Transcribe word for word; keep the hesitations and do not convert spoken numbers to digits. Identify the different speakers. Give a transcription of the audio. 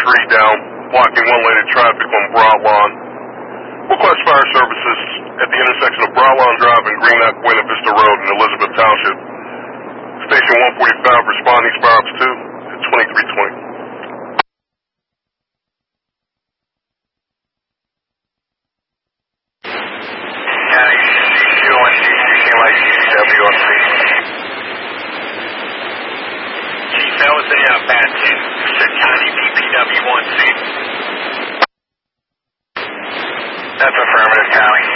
Speaker 1: tree down, blocking one lane of traffic on Broadlawn. Request fire services at the intersection of Broadlawn Drive and Green Neck, Buena Vista Road in Elizabeth Township. Station one forty-five responding, Spire Ops two at twenty-three twenty.
Speaker 2: County C C one C C C like C C W on C. Chief, that was a uh, bad ten. You said County B P W one C. That's affirmative, County.